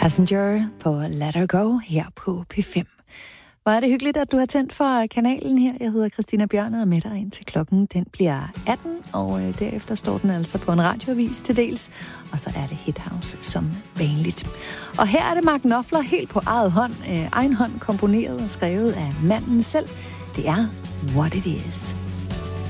Passenger på Let Her Go her på P5. Hvor er det hyggeligt, at du har tændt for kanalen her. Jeg hedder Christina Bjørn og er med dig indtil klokken. Den bliver 18, og derefter står den altså på en radioavis til dels. Og så er det Hit House som vanligt. Og her er det Mark Knopfler helt på egen hånd komponeret og skrevet af manden selv. Det er What It Is.